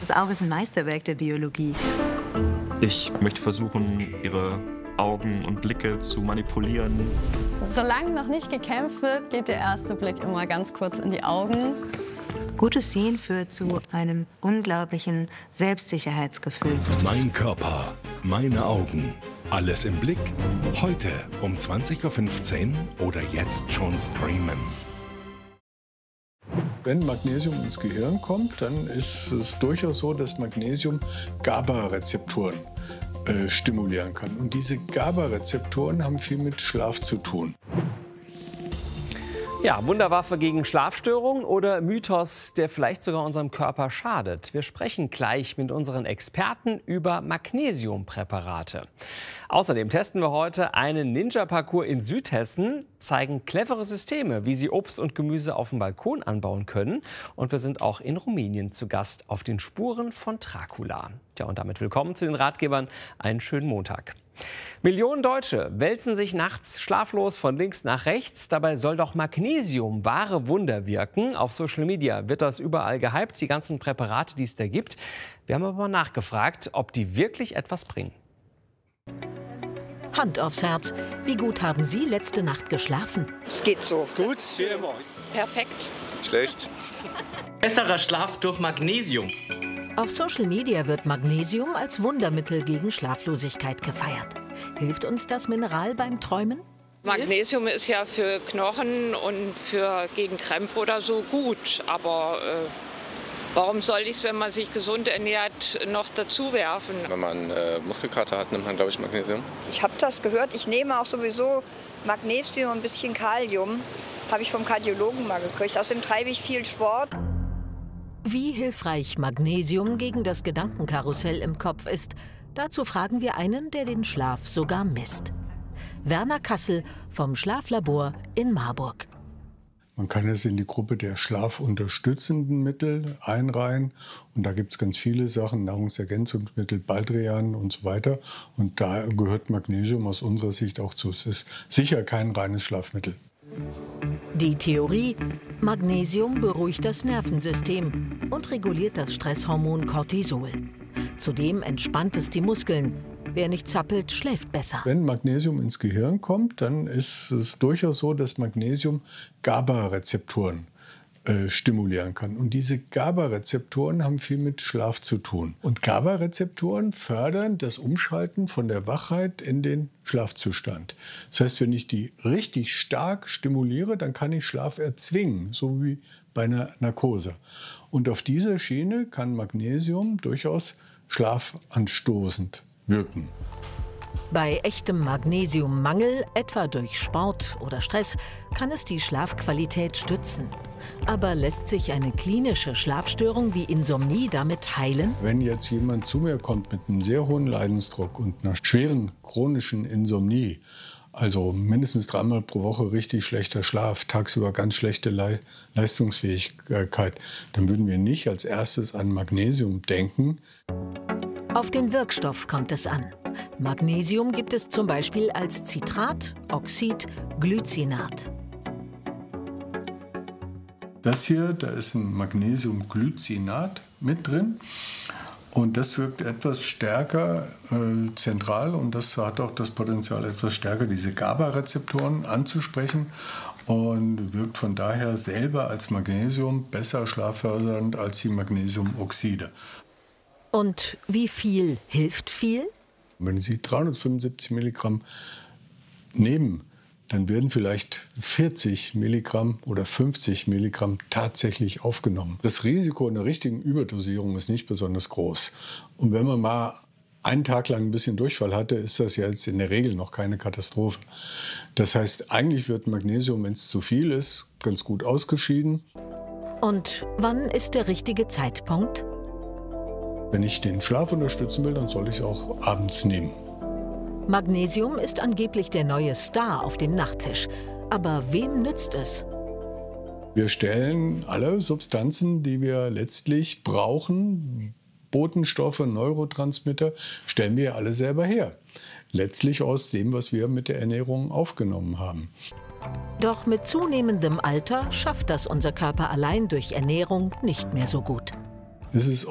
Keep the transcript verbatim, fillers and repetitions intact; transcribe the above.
Das Auge ist ein Meisterwerk der Biologie. Ich möchte versuchen, ihre Augen und Blicke zu manipulieren. Solange noch nicht gekämpft wird, geht der erste Blick immer ganz kurz in die Augen. Gutes Sehen führt zu einem unglaublichen Selbstsicherheitsgefühl. Mein Körper, meine Augen. Alles im Blick. Heute um zwanzig Uhr fünfzehn oder jetzt schon streamen. Wenn Magnesium ins Gehirn kommt, dann ist es durchaus so, dass Magnesium GABA-Rezeptoren äh, stimulieren kann. Und diese GABA-Rezeptoren haben viel mit Schlaf zu tun. Ja, Wunderwaffe gegen Schlafstörungen oder Mythos, der vielleicht sogar unserem Körper schadet? Wir sprechen gleich mit unseren Experten über Magnesiumpräparate. Außerdem testen wir heute einen Ninja-Parcours in Südhessen, zeigen clevere Systeme, wie sie Obst und Gemüse auf dem Balkon anbauen können. Und wir sind auch in Rumänien zu Gast auf den Spuren von Dracula. Ja, und damit willkommen zu den Ratgebern. Einen schönen Montag. Millionen Deutsche wälzen sich nachts schlaflos von links nach rechts. Dabei soll doch Magnesium wahre Wunder wirken. Auf Social Media wird das überall gehypt, die ganzen Präparate, die es da gibt. Wir haben aber mal nachgefragt, ob die wirklich etwas bringen. Hand aufs Herz. Wie gut haben Sie letzte Nacht geschlafen? Es geht so. Gut. Perfekt. Schlecht. Besserer Schlaf durch Magnesium. Auf Social Media wird Magnesium als Wundermittel gegen Schlaflosigkeit gefeiert. Hilft uns das Mineral beim Träumen? Magnesium ist ja für Knochen und für gegen Krämpfe oder so gut. Aber äh, warum soll ich es, wenn man sich gesund ernährt, noch dazu werfen? Wenn man äh, Muskelkater hat, nimmt man, glaube ich, Magnesium. Ich habe das gehört. Ich nehme auch sowieso Magnesium und ein bisschen Kalium. Habe ich vom Kardiologen mal gekriegt. Außerdem treibe ich viel Sport. Wie hilfreich Magnesium gegen das Gedankenkarussell im Kopf ist, dazu fragen wir einen, der den Schlaf sogar misst. Werner Kassel vom Schlaflabor in Marburg. Man kann es in die Gruppe der schlafunterstützenden Mittel einreihen. Und da gibt es ganz viele Sachen, Nahrungsergänzungsmittel, Baldrian und so weiter. Und da gehört Magnesium aus unserer Sicht auch zu. Es ist sicher kein reines Schlafmittel. Die Theorie: Magnesium beruhigt das Nervensystem und reguliert das Stresshormon Cortisol. Zudem entspannt es die Muskeln. Wer nicht zappelt, schläft besser. Wenn Magnesium ins Gehirn kommt, dann ist es durchaus so, dass Magnesium GABA-Rezeptoren äh, stimulieren kann. Und diese GABA-Rezeptoren haben viel mit Schlaf zu tun. Und GABA-Rezeptoren fördern das Umschalten von der Wachheit in den Schlafzustand. Das heißt, wenn ich die richtig stark stimuliere, dann kann ich Schlaf erzwingen, so wie bei einer Narkose. Und auf dieser Schiene kann Magnesium durchaus schlafanstoßend wirken. Bei echtem Magnesiummangel, etwa durch Sport oder Stress, kann es die Schlafqualität stützen. Aber lässt sich eine klinische Schlafstörung wie Insomnie damit heilen? Wenn jetzt jemand zu mir kommt mit einem sehr hohen Leidensdruck und einer schweren chronischen Insomnie, also mindestens dreimal pro Woche richtig schlechter Schlaf, tagsüber ganz schlechte Le- Leistungsfähigkeit, dann würden wir nicht als erstes an Magnesium denken. Auf den Wirkstoff kommt es an. Magnesium gibt es zum Beispiel als Citrat, Oxid, Glycinat. Das hier, da ist ein Magnesiumglycinat mit drin. Und das wirkt etwas stärker äh, zentral und das hat auch das Potenzial, etwas stärker diese GABA-Rezeptoren anzusprechen und wirkt von daher selber als Magnesium besser schlaffördernd als die Magnesiumoxide. Und wie viel hilft viel? Wenn Sie dreihundertfünfundsiebzig Milligramm nehmen, dann werden vielleicht vierzig Milligramm oder fünfzig Milligramm tatsächlich aufgenommen. Das Risiko einer richtigen Überdosierung ist nicht besonders groß. Und wenn man mal einen Tag lang ein bisschen Durchfall hatte, ist das ja jetzt in der Regel noch keine Katastrophe. Das heißt, eigentlich wird Magnesium, wenn es zu viel ist, ganz gut ausgeschieden. Und wann ist der richtige Zeitpunkt? Wenn ich den Schlaf unterstützen will, dann sollte ich es auch abends nehmen. Magnesium ist angeblich der neue Star auf dem Nachttisch. Aber wem nützt es? Wir stellen alle Substanzen, die wir letztlich brauchen, Botenstoffe, Neurotransmitter, stellen wir alle selber her. Letztlich aus dem, was wir mit der Ernährung aufgenommen haben. Doch mit zunehmendem Alter schafft das unser Körper allein durch Ernährung nicht mehr so gut. Es ist